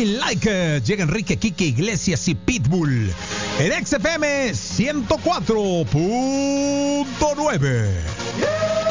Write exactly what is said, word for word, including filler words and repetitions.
Me Like It. Llega Enrique, Quique Iglesias y Pitbull en X F M ciento cuatro punto nueve.